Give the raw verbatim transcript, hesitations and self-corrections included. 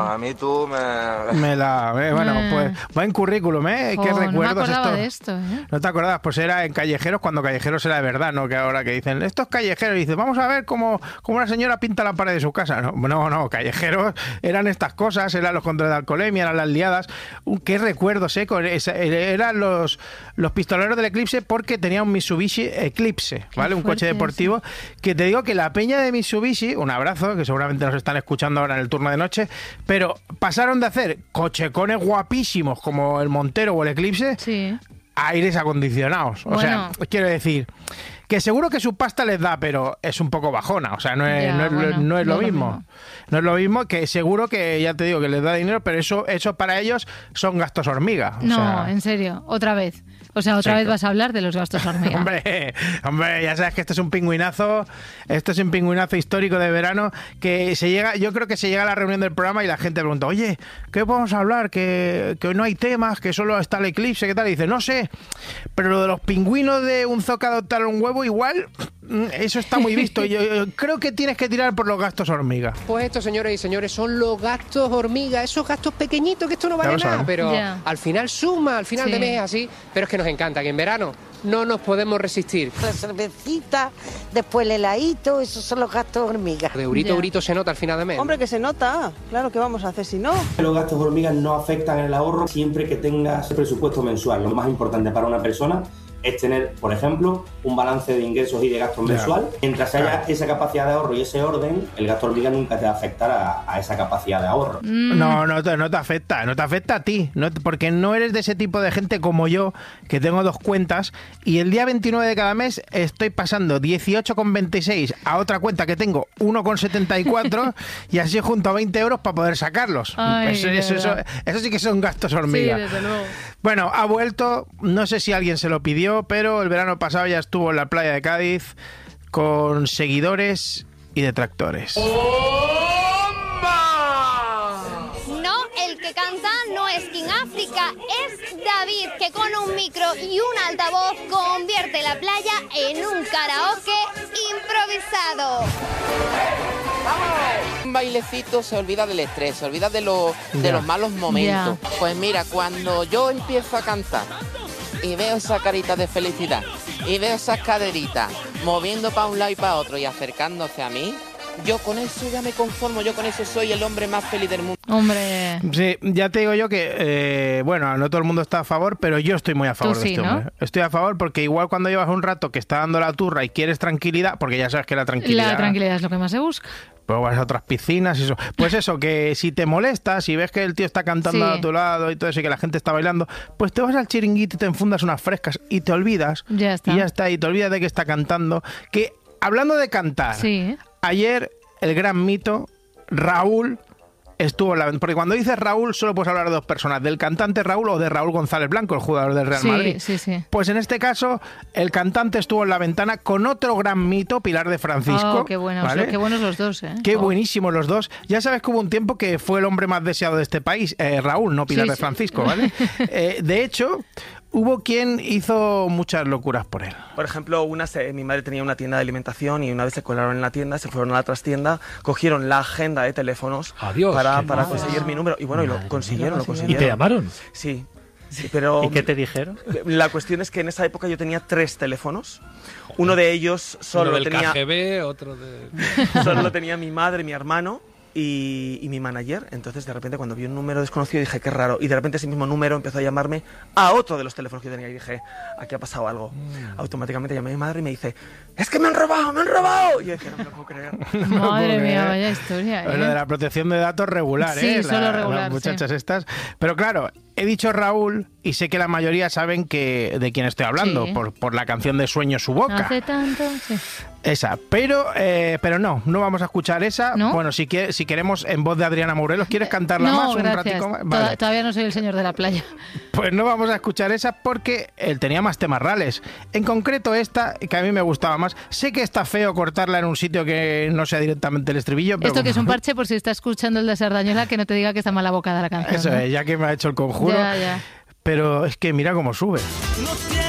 A mí tú me... Me la... Eh, bueno, Eh. pues buen currículum, ¿eh? Oh, ¿Qué no me recuerdos acordaba esto? de esto, ¿eh? ¿No te acordabas? Pues era en Callejeros, cuando Callejeros era de verdad, ¿no? Que ahora que dicen, estos Callejeros, y dices, vamos a ver cómo, cómo una señora pinta la pared de su casa. No, no, no, Callejeros eran estas cosas, eran los controles de alcoholemia, eran las liadas. Uh, qué recuerdos, ¿eh? Con esa- eran los, los pistoleros del Eclipse, porque tenía un Mitsubishi Eclipse, ¿vale? Un coche fuerte deportivo, que te digo que la peña de Mitsubishi, un abrazo, que seguramente nos están escuchando ahora en el turno de noche, pero pasaron de hacer cochecones guapísimos como el Montero o el Eclipse Sí. a aires acondicionados. O Bueno. sea, quiero decir que seguro que su pasta les da, pero es un poco bajona. O sea, no es, Ya, no es, bueno, no es no lo es lo mismo. mismo. No es lo mismo, que seguro que, ya te digo, que les da dinero, pero eso, eso para ellos son gastos hormiga. O No, sea, en serio, otra vez. O sea, otra Sí, vez claro. vas a hablar de los gastos hormiga. Hombre, hombre, ya sabes que esto es un pingüinazo, esto es un pingüinazo histórico de verano, que se llega, yo creo que se llega a la reunión del programa y la gente pregunta, oye, ¿qué podemos hablar? Que, que no hay temas, que solo está el eclipse, ¿qué tal? Y dice, no sé, pero lo de los pingüinos de un zoca adoptar un huevo, igual, mm, eso está muy visto. Yo, yo creo que tienes que tirar por los gastos hormiga. Pues esto, señores y señores, son los gastos hormiga, esos gastos pequeñitos que esto no vale Ya lo nada, sabemos. pero Ya. al final suma, al final Sí. de mes así, pero es que nos encanta que en verano no nos podemos resistir. La cervecita, después el heladito, esos son los gastos hormigas. De eurito Ya. a eurito se nota al final de mes. Hombre, que se nota. Claro, ¿qué vamos a hacer si no? Los gastos hormigas no afectan en el ahorro siempre que tengas presupuesto mensual. Lo más importante para una persona es tener, por ejemplo, un balance de ingresos y de gastos Ya. mensual. Mientras haya Claro. esa capacidad de ahorro y ese orden, el gasto hormiga nunca te va a afectar a, a esa capacidad de ahorro. Mm. No, no te, no te afecta, no te afecta a ti, no, porque no eres de ese tipo de gente como yo, que tengo dos cuentas, y el día veintinueve de cada mes estoy pasando dieciocho con veintiséis a otra cuenta que tengo uno con setenta y cuatro y así junto a veinte euros para poder sacarlos. Ay, eso, de eso, eso, verdad. eso sí que son gastos Sí, hormiga. desde luego. Bueno, ha vuelto, no sé si alguien se lo pidió, pero el verano pasado ya estuvo en la playa de Cádiz con seguidores y detractores. No, el que canta no es King África, es David, que con un micro y un altavoz convierte la playa en un karaoke improvisado. Un bailecito se olvida del estrés, se olvida de, los de Ya. los malos momentos. Ya. Pues mira, cuando yo empiezo a cantar y veo esa carita de felicidad y veo esas caderitas moviendo para un lado y para otro y acercándose a mí, yo con eso ya me conformo, yo con eso soy el hombre más feliz del mundo. Hombre, Sí, ya te digo yo que, eh, bueno, no todo el mundo está a favor, pero yo estoy muy a favor Tú de sí, este ¿no? hombre. Estoy a favor porque igual cuando llevas un rato que está dando la turra y quieres tranquilidad, porque ya sabes que la tranquilidad... la tranquilidad es lo que más se busca. Pues vas a otras piscinas y eso. Pues eso, que si te molestas, si ves que el tío está cantando Sí. a tu lado y todo eso y que la gente está bailando, pues te vas al chiringuito y te enfundas unas frescas y te olvidas. Ya está. Y ya está, y te olvidas de que está cantando. Que, hablando de cantar, Sí. ayer el gran mito, Raúl, estuvo en la... Porque cuando dices Raúl solo puedes hablar de dos personas, del cantante Raúl o de Raúl González Blanco, el jugador del Real Sí, Madrid. sí, sí. Pues en este caso, el cantante estuvo en la ventana con otro gran mito, Pilar de Francisco. Oh, qué buenos, ¿vale? qué buenos los dos, ¿eh? Qué Oh. buenísimos los dos. Ya sabes que hubo un tiempo que fue el hombre más deseado de este país, eh, Raúl, no Pilar Sí, de sí. Francisco, ¿vale? Eh, de hecho, hubo quien hizo muchas locuras por él. Por ejemplo, una se- mi madre tenía una tienda de alimentación y una vez se colaron en la tienda, se fueron a la trastienda, cogieron la agenda de teléfonos Adiós, para, qué para madre. conseguir mi número. Y bueno, y lo Madre consiguieron, lo ¿Y consiguieron. te llamaron? Sí, sí, pero... ¿Y qué te dijeron? La cuestión es que en esa época yo tenía tres teléfonos. Uno de ellos solo Uno lo del tenía... K G B, otro de... Solo lo tenía mi madre, mi hermano y, y mi manager. Entonces, de repente, cuando vi un número desconocido, dije, qué raro. Y de repente ese mismo número empezó a llamarme a otro de los teléfonos que yo tenía. Y dije, aquí ha pasado algo. Mm. Automáticamente llamé a mi madre y me dice, es que me han robado, me han robado. Y yo decía, no me lo puedo creer. Madre puedo mía, creer. vaya historia, Lo de ¿eh? la protección de datos regular, Sí, ¿eh? solo La- regular, Las muchachas sí. estas. Pero claro, he dicho Raúl y sé que la mayoría saben que de quién estoy hablando, Sí. por, por la canción de Sueño su boca. Hace tanto, sí. Esa, pero eh, pero no, no vamos a escuchar esa. ¿No? Bueno, si, quie- si queremos en voz de Adriana Morelos, ¿quieres cantarla no, más un gracias. ratico más? Toda- Vale. Todavía no soy el señor de la playa. Pues no vamos a escuchar esa porque él tenía más temas reales. En concreto esta, que a mí me gustaba más. Sé que está feo cortarla en un sitio que no sea directamente el estribillo, pero Esto que es un parche por si está escuchando el de Sardañola, que no te diga que está mal abocada la canción. eso ¿no? es, ya que me ha hecho el conjuro. Ya, ya. Pero es que mira cómo sube.